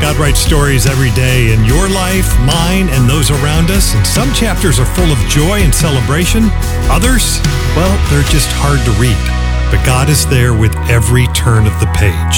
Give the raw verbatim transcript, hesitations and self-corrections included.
God writes stories every day in your life, mine, and those around us. And some chapters are full of joy and celebration. Others, well, they're just hard to read. But God is there with every turn of the page.